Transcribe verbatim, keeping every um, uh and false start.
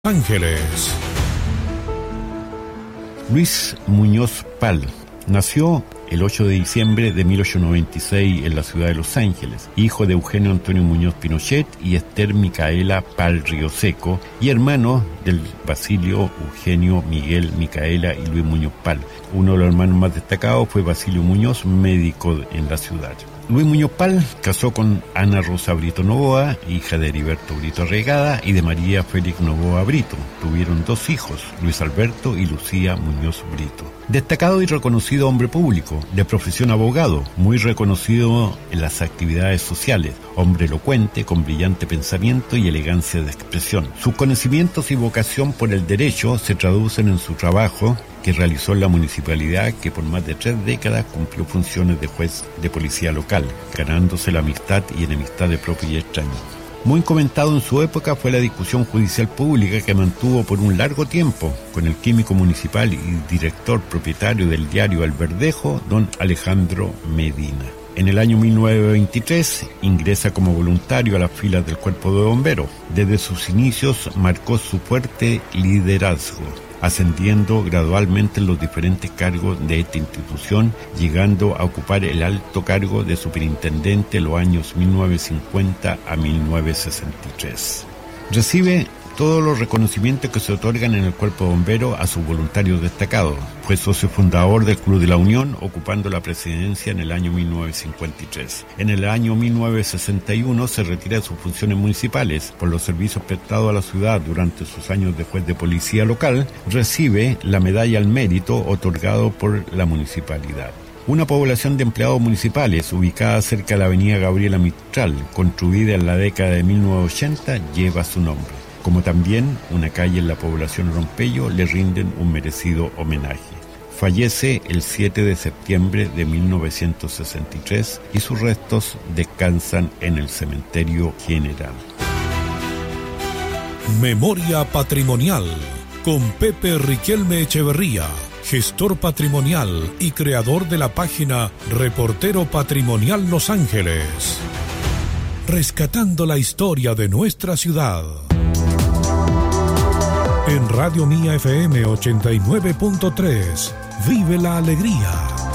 Ángeles. Luis Muñoz Pal nació el ocho de diciembre de mil ochocientos noventa y seis en la ciudad de Los Ángeles, hijo de Eugenio Antonio Muñoz Pinochet y Esther Micaela Pal Rioseco, y hermano del Basilio Eugenio Miguel Micaela y Luis Muñoz Pal. Uno de los hermanos más destacados fue Basilio Muñoz, médico en la ciudad. Luis Muñoz Pal casó con Ana Rosa Brito Novoa, hija de Heriberto Brito Arregada y de María Félix Novoa Brito. Tuvieron dos hijos, Luis Alberto y Lucía Muñoz Brito. Destacado y reconocido hombre público, de profesión abogado, muy reconocido en las actividades sociales, hombre elocuente, con brillante pensamiento y elegancia de expresión. Sus conocimientos y vocación por el derecho se traducen en su trabajo que realizó en la municipalidad, que por más de tres décadas cumplió funciones de juez de policía local, ganándose la amistad y enemistad de propios y extraños. Muy comentado en su época fue la discusión judicial pública que mantuvo por un largo tiempo con el químico municipal y director propietario del diario El Verdejo, don Alejandro Medina. En el año mil novecientos veintitrés ingresa como voluntario a las filas del Cuerpo de Bomberos. Desde sus inicios marcó su fuerte liderazgo, ascendiendo gradualmente en los diferentes cargos de esta institución, llegando a ocupar el alto cargo de superintendente en los años mil novecientos cincuenta a mil novecientos sesenta y tres. Recibe todos los reconocimientos que se otorgan en el Cuerpo de Bomberos a sus voluntarios destacados. Fue socio fundador del Club de la Unión, ocupando la presidencia en el año mil novecientos cincuenta y tres. En el año mil novecientos sesenta y uno se retira de sus funciones municipales por los servicios prestados a la ciudad durante sus años de juez de policía local. Recibe la Medalla al Mérito otorgado por la municipalidad. Una población de empleados municipales ubicada cerca de la avenida Gabriela Mistral, construida en la década de mil novecientos ochenta, lleva su nombre, como también una calle en la población Rompello le rinden un merecido homenaje. Fallece el siete de septiembre de mil novecientos sesenta y tres y sus restos descansan en el Cementerio General. Memoria Patrimonial con Pepe Riquelme Echeverría, gestor patrimonial y creador de la página Reportero Patrimonial Los Ángeles. Rescatando la historia de nuestra ciudad. En Radio Mía F M ochenta y nueve punto tres, vive la alegría.